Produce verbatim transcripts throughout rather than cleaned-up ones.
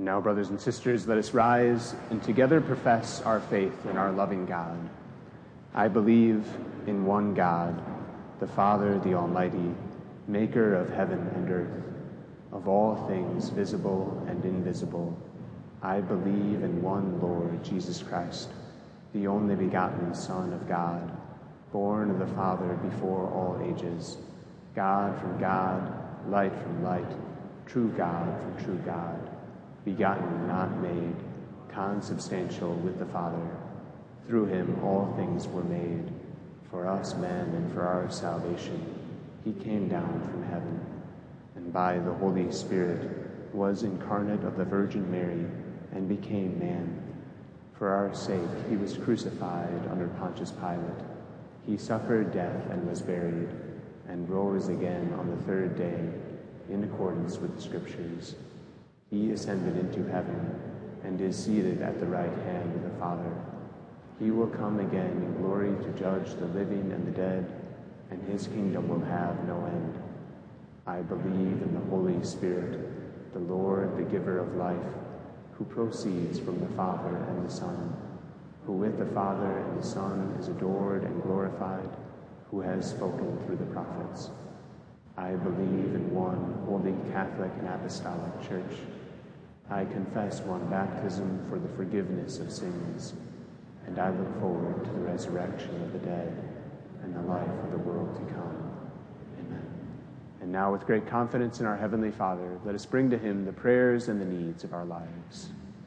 And now, brothers and sisters, let us rise and together profess our faith in our loving God. I believe in one God, the Father, the Almighty, maker of heaven and earth, of all things visible and invisible. I believe in one Lord, Jesus Christ, the only begotten Son of God, born of the Father before all ages, God from God, light from light, true God from true God, begotten, not made, consubstantial with the Father. Through him all things were made. For us men and for our salvation, he came down from heaven, and by the Holy Spirit was incarnate of the Virgin Mary and became man. For our sake he was crucified under Pontius Pilate. He suffered death and was buried, and rose again on the third day, in accordance with the Scriptures. He ascended into heaven and is seated at the right hand of the Father. He will come again in glory to judge the living and the dead, and his kingdom will have no end. I believe in the Holy Spirit, the Lord, the giver of life, who proceeds from the Father and the Son, who with the Father and the Son is adored and glorified, who has spoken through the prophets. I believe in one holy Catholic and Apostolic Church. I confess one baptism for the forgiveness of sins, and I look forward to the resurrection of the dead and the life of the world to come. Amen. And now, with great confidence in our Heavenly Father, let us bring to him the prayers and the needs of our lives.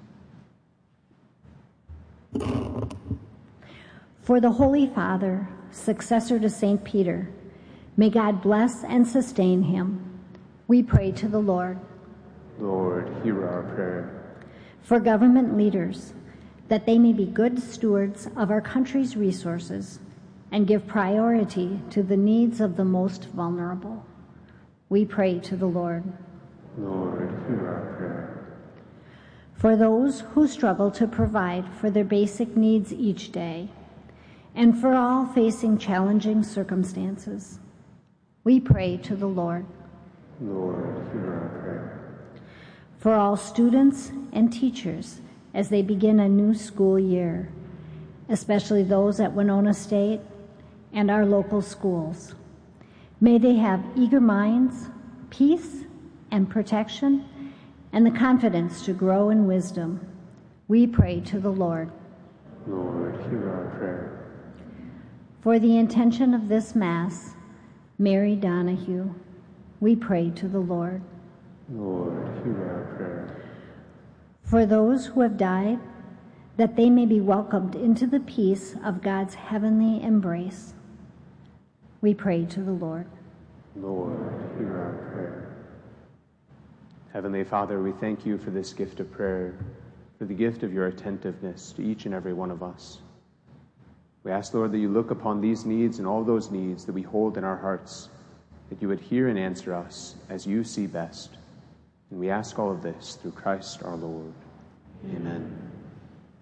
For the Holy Father, successor to Saint Peter, may God bless and sustain him. We pray to the Lord. Lord, hear our prayer. For government leaders, that they may be good stewards of our country's resources and give priority to the needs of the most vulnerable. We pray to the Lord. Lord, hear our prayer. For those who struggle to provide for their basic needs each day, and for all facing challenging circumstances, we pray to the Lord. Lord, hear our prayer. For all students and teachers as they begin a new school year, especially those at Winona State and our local schools. May they have eager minds, peace and protection, and the confidence to grow in wisdom. We pray to the Lord. Lord, hear our prayer. For the intention of this Mass, Mary Donahue, we pray to the Lord. Lord, hear our prayer. For those who have died, that they may be welcomed into the peace of God's heavenly embrace, we pray to the Lord. Lord, hear our prayer. Heavenly Father, we thank you for this gift of prayer, for the gift of your attentiveness to each and every one of us. We ask, Lord, that you look upon these needs and all those needs that we hold in our hearts, that you would hear and answer us as you see best. And we ask all of this through Christ our Lord. Amen.